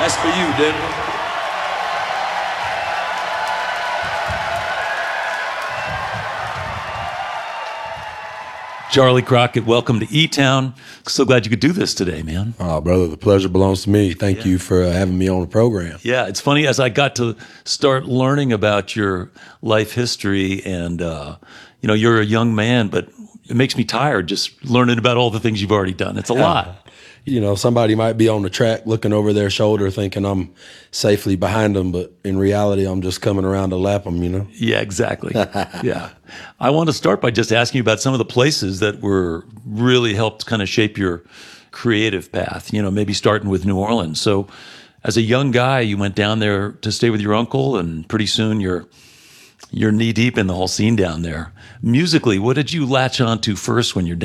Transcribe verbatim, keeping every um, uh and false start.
That's for you, Denver. Charlie Crockett, welcome to E-Town. So glad you could do this today, man. Oh, brother, the pleasure belongs to me. Thank yeah. you for uh, having me on the program. Yeah, it's funny, as I got to start learning about your life history, and, uh, you know, you're a young man, but it makes me tired just learning about all the things you've already done. It's a lot. You know, somebody might be on the track looking over their shoulder thinking I'm safely behind them, but in reality, I'm just coming around to lap them, you know? Yeah, exactly. Yeah. I want to start by just asking you about some of the places that were really helped kind of shape your creative path, you know, maybe starting with New Orleans. So as a young guy, you went down there to stay with your uncle, and pretty soon you're you're knee deep in the whole scene down there. Musically, what did you latch on to first when you're